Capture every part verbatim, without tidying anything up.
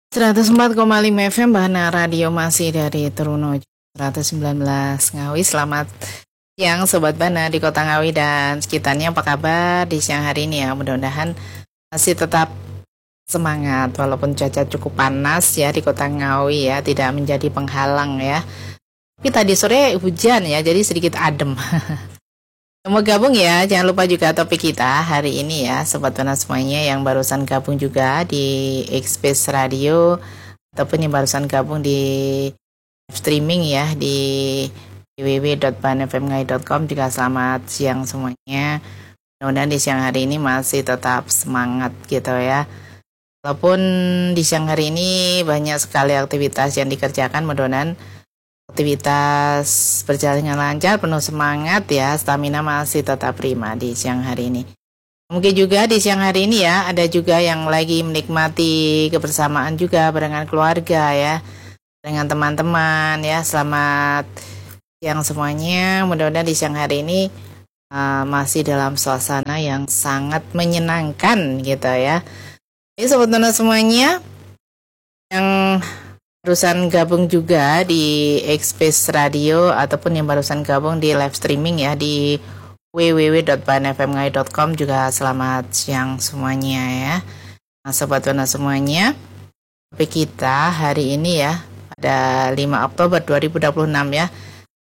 seratus empat koma lima F M Bahana Radio masih dari Trunojo seratus sembilan belas Ngawi. Selamat siang Sobat Bana di Kota Ngawi dan sekitarnya. Apa kabar di siang hari ini ya? Mudah-mudahan masih tetap semangat walaupun cuaca cukup panas ya di Kota Ngawi ya, tidak menjadi penghalang ya. Tapi tadi sore hujan ya, jadi sedikit adem. Mau gabung ya, jangan lupa juga topik kita hari ini ya Sobat Bana semuanya yang barusan gabung juga di X-Space Radio ataupun yang barusan gabung di streaming ya di w w w dot ban f m ngai dot com juga selamat siang semuanya. Mudah-mudahan di siang hari ini masih tetap semangat gitu ya. Walaupun di siang hari ini banyak sekali aktivitas yang dikerjakan, mudah-mudahan aktivitas berjalan dengan lancar, penuh semangat ya, stamina masih tetap prima di siang hari ini. Mungkin juga di siang hari ini ya, ada juga yang lagi menikmati kebersamaan juga dengan keluarga ya, dengan teman-teman ya. Selamat siang semuanya, mudah-mudahan di siang hari ini uh, masih dalam suasana yang sangat menyenangkan gitu ya. Ini Sobat Bana semuanya yang barusan gabung juga di X-Space Radio ataupun yang barusan gabung di live streaming ya di w w w dot ban f m ngai dot com juga selamat siang semuanya ya. Nah, Sobat Bana semuanya, topik kita hari ini ya pada lima Oktober dua ribu dua puluh enam ya,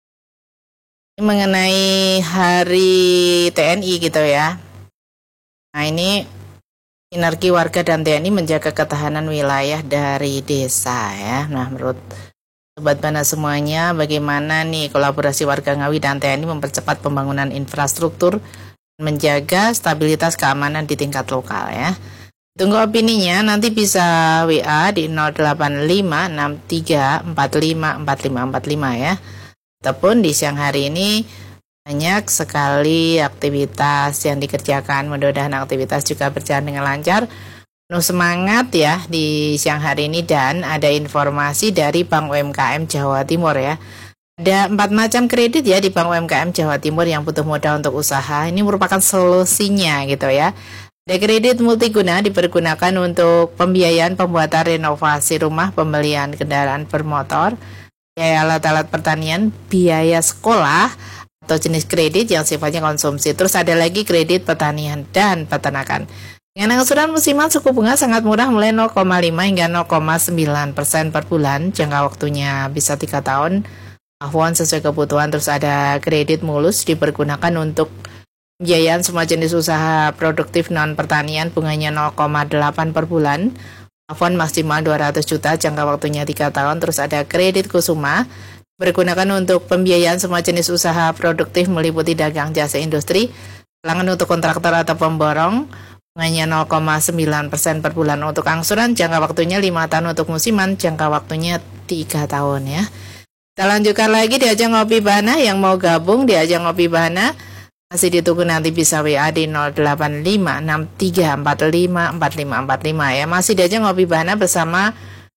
ini mengenai Hari T N I gitu ya. Nah, ini sinergi warga dan T N I menjaga ketahanan wilayah dari desa ya. Nah, menurut Sobat Bana semuanya, bagaimana nih kolaborasi warga Ngawi dan T N I mempercepat pembangunan infrastruktur, menjaga stabilitas keamanan di tingkat lokal ya. Tunggu opininya, nanti bisa W A di nol delapan lima enam tiga empat lima empat lima empat lima ya. Ataupun di siang hari ini banyak sekali aktivitas yang dikerjakan, mudah-mudahan aktivitas juga berjalan dengan lancar, penuh semangat ya di siang hari ini. Dan ada informasi dari Bank U M K M Jawa Timur ya. Ada empat macam kredit ya di Bank U M K M Jawa Timur yang butuh modal untuk usaha. Ini merupakan solusinya gitu ya. Ada kredit multiguna dipergunakan untuk pembiayaan pembuatan renovasi rumah, pembelian kendaraan bermotor, biaya alat-alat pertanian, biaya sekolah, atau jenis kredit yang sifatnya konsumsi. Terus ada lagi kredit pertanian dan peternakan. Dengan angsuran musiman suku bunga sangat murah mulai nol koma lima hingga nol koma sembilan persen per bulan. Jangka waktunya bisa tiga tahun. Ahwan sesuai kebutuhan. Terus ada kredit mulus dipergunakan untuk pembiayaan semua jenis usaha produktif non pertanian, bunganya nol koma delapan per bulan. Ahwan maksimal dua ratus juta, jangka waktunya tiga tahun. Terus ada kredit kusuma bergunakan untuk pembiayaan semua jenis usaha produktif meliputi dagang, jasa, industri, pelanggan untuk kontraktor atau pemborong, bunganya nol koma sembilan persen per bulan. Untuk angsuran jangka waktunya lima tahun, untuk musiman jangka waktunya tiga tahun ya. Kita lanjutkan lagi di ajang Ngopi Bana. Yang mau gabung di ajang Ngopi Bana masih ditunggu, nanti bisa W A di nol delapan lima enam tiga empat lima empat lima empat lima ya. Masih di ajang Ngopi Bana bersama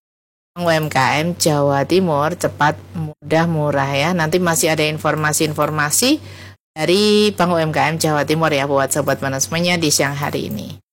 U M K M Jawa Timur, cepat, mudah, murah ya. Nanti masih ada informasi-informasi dari Bank U M K M Jawa Timur ya buat Sobat Bana semuanya di siang hari ini.